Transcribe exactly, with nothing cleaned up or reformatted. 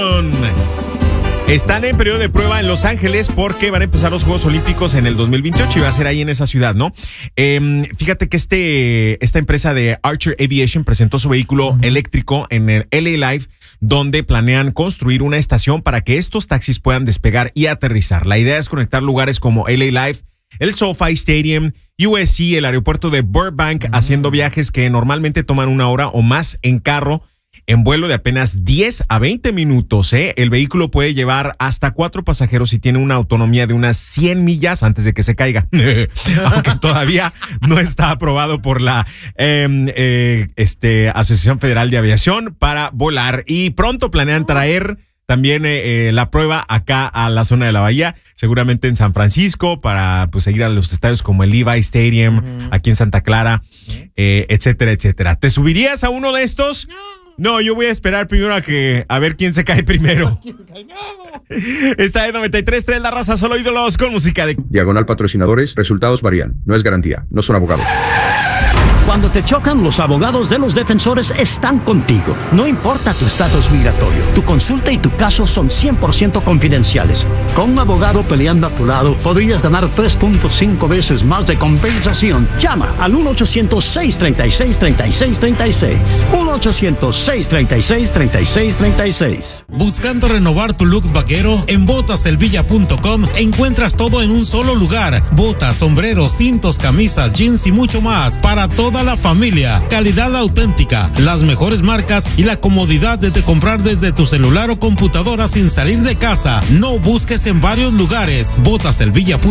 Están en periodo de prueba en Los Ángeles porque van a empezar los Juegos Olímpicos en el dos mil veintiocho y va a ser ahí en esa ciudad, ¿no? Eh, fíjate que este, esta empresa de Archer Aviation presentó su vehículo eléctrico en el L A Live, donde planean construir una estación para que estos taxis puedan despegar y aterrizar. La idea es conectar lugares como L A Live, el SoFi Stadium, U S C, el aeropuerto de Burbank, uh-huh. haciendo viajes que normalmente toman una hora o más en carro, en vuelo de apenas diez a veinte minutos. ¿eh? El vehículo puede llevar hasta cuatro pasajeros y tiene una autonomía de unas cien millas antes de que se caiga. Aunque todavía no está aprobado por la eh, eh, este, Asociación Federal de Aviación para volar. Y pronto planean traer también eh, eh, la prueba acá a la zona de la bahía, seguramente en San Francisco, para pues seguir a los estadios como el Levi Stadium, uh-huh. aquí en Santa Clara, eh, etcétera, etcétera. ¿Te subirías a uno de estos? No. No, yo voy a esperar primero a que a ver quién se cae primero. Está de noventa y tres punto tres La Raza, solo ídolos con música de... Diagonal patrocinadores, resultados varían. No es garantía, no son abogados. Cuando te chocan, los abogados de los defensores están contigo. No importa tu estatus migratorio, tu consulta y tu caso son cien por ciento confidenciales. Con un abogado peleando a tu lado, podrías ganar tres punto cinco veces más de compensación. Llama al uno ochocientos, seis treinta y seis, treinta y seis treinta y seis. uno ochocientos, seis treinta y seis, treinta y seis treinta y seis. Buscando renovar tu look vaquero, en botas el villa punto com encuentras todo en un solo lugar. Botas, sombreros, cintos, camisas, jeans y mucho más para toda la familia. Calidad auténtica, las mejores marcas y la comodidad de te comprar desde tu celular o computadora sin salir de casa. No busques en varios lugares. Botas el villa punto com